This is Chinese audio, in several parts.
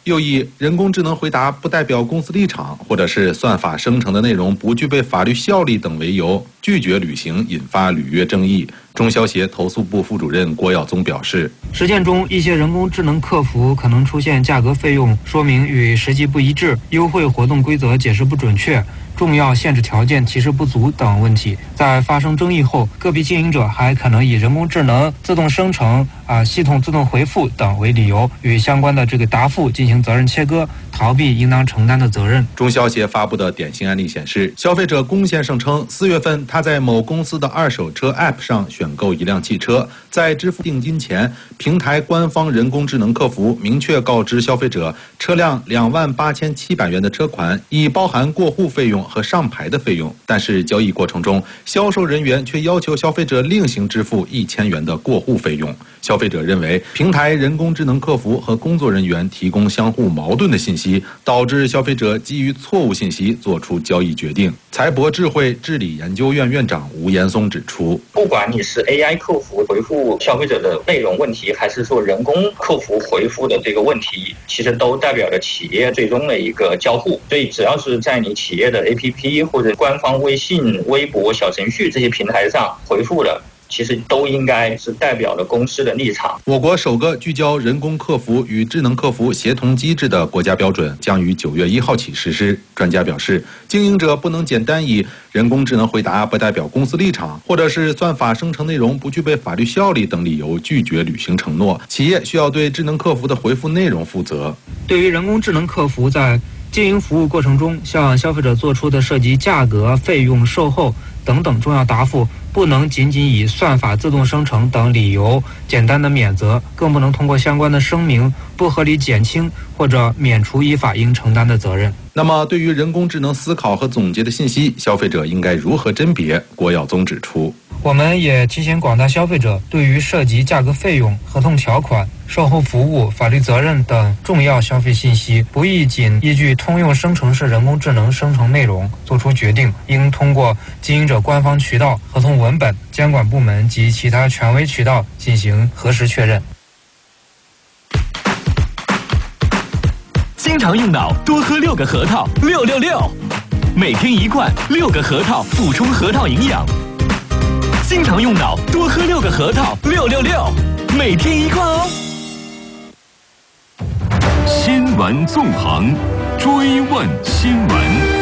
又以人工智能回答不代表公司立场，或者是算法生成的内容不具备法律效力等为由，拒绝履行，引发履约争议。中消协投诉部副主任郭耀宗表示， 实践中一些人工智能客服可能出现价格费用说明与实际不一致、优惠活动规则解释不准确、重要限制条件提示不足等问题。在发生争议后，个别经营者还可能以人工智能自动生成、系统自动回复等为理由，与相关的答复进行责任切割，逃避应当承担的责任。 中消协发布的典型案例显示，消费者龚先生称，4月份他在某公司的二手车 App 上选购一辆汽车，在支付定金前，平台官方人工智能客服明确告知消费者，车辆28700元的车款已包含过户费用和上牌的费用，但是交易过程中，销售人员却要求消费者另行支付1000元的过户费用。消费者认为，平台人工智能客服和工作人员提供相互矛盾的信息，导致消费者基于错误信息做出交易决定。财博智慧治理研究院院长吴延松指出， 不管你是 AI 客服回复消费者的内容问题，还是说人工客服回复的这个问题，其实都代表着企业最终的一个交互。所以只要是在你企业的 APP 或者官方微信、微博、小程序这些平台上回复的，其实都应该是代表了公司的立场。 我国首个聚焦人工客服与智能客服协同机制的国家标准将于9月1号起实施。专家表示，经营者不能简单以人工智能回答不代表公司立场，或者是算法生成内容不具备法律效力等理由拒绝履行承诺。企业需要对智能客服的回复内容负责。 对于人工智能客服在经营服务过程中向消费者做出的涉及价格、费用、售后等等重要答复，不能仅仅以算法自动生成等理由简单的免责，更不能通过相关的声明不合理减轻或者免除依法应承担的责任。 那么，对于人工智能思考和总结的信息，消费者应该如何甄别？郭耀宗指出， 我们也提醒广大消费者，对于涉及价格费用、合同条款、售后服务、法律责任等重要消费信息，不宜仅依据通用生成式人工智能生成内容做出决定，应通过经营者官方渠道、合同文本、监管部门及其他权威渠道进行核实确认。 经常用脑，多喝6个核桃，666，每天1罐，6个核桃补充核桃营养。经常用脑，多喝6个核桃，666，每天1罐哦。 新闻纵横，追问新闻。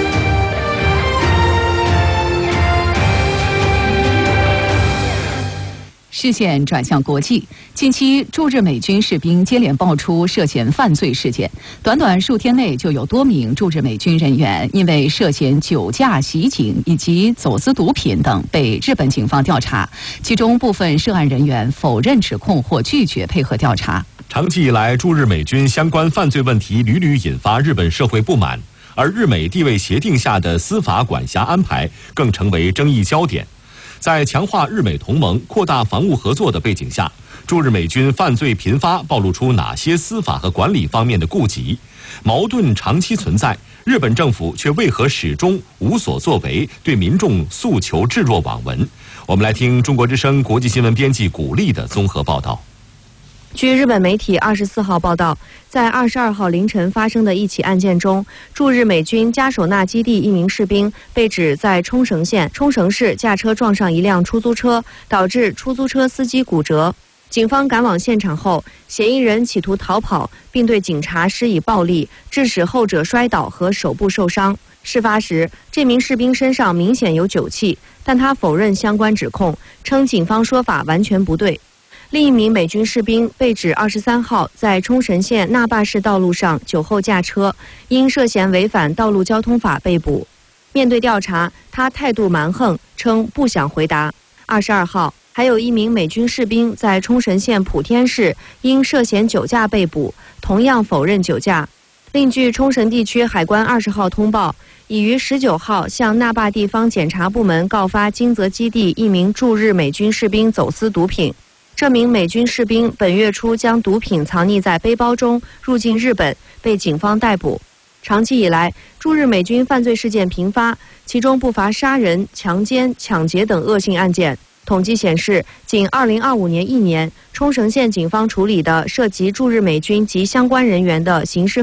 视线转向国际，近期驻日美军士兵接连爆出涉嫌犯罪事件，短短数天内就有多名驻日美军人员因为涉嫌酒驾、袭警以及走私毒品等被日本警方调查，其中部分涉案人员否认指控或拒绝配合调查。 长期以来，驻日美军相关犯罪问题屡屡引发日本社会不满，而日美地位协定下的司法管辖安排更成为争议焦点。在强化日美同盟、扩大防务合作的背景下，驻日美军犯罪频发，暴露出哪些司法和管理方面的顾忌？矛盾长期存在，日本政府却为何始终无所作为，对民众诉求置若罔闻？我们来听中国之声国际新闻编辑古丽的综合报道。 据日本媒体24号报道，在22号凌晨发生的一起案件中，驻日美军加手纳基地一名士兵被指在冲绳县冲绳市驾车撞上一辆出租车，导致出租车司机骨折。警方赶往现场后，嫌疑人企图逃跑，并对警察施以暴力，致使后者摔倒和手部受伤。事发时，这名士兵身上明显有酒气，但他否认相关指控，称警方说法完全不对。另一名美军士兵被指23号在冲绳县那霸市道路上酒后驾车，因涉嫌违反道路交通法被捕。面对调查，他态度蛮横，称不想回答。22号，还有一名美军士兵在冲绳县普天市因涉嫌酒驾被捕，同样否认酒驾。另据冲绳地区海关20号通报，已于19号向那霸地方检察部门告发金泽基地一名驻日美军士兵走私毒品。这名美军士兵本月初将毒品藏匿在背包中入境日本，被警方逮捕。长期以来，驻日美军犯罪事件频发，其中不乏杀人、强奸、抢劫等恶性案件。统计显示，仅2025年1年，冲绳县警方处理的涉及驻日美军及相关人员的刑事